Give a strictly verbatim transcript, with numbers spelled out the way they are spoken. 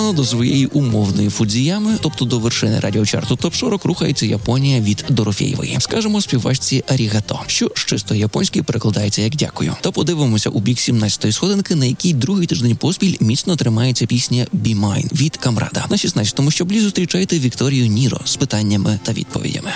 Паралельно до своєї умовної Фудзіями, тобто до вершини радіочарту Топ сорок, рухається Японія від Дорофєєвої. Скажемо співачці арігато, що з чисто японськи перекладається як «дякую». Та подивимося у бік сімнадцятої сходинки, на якій другий тиждень поспіль міцно тримається пісня «Be Mine» від Камрада. На шістнадцятому щаблі зустрічайте Вікторію Ніро з питаннями та відповідями.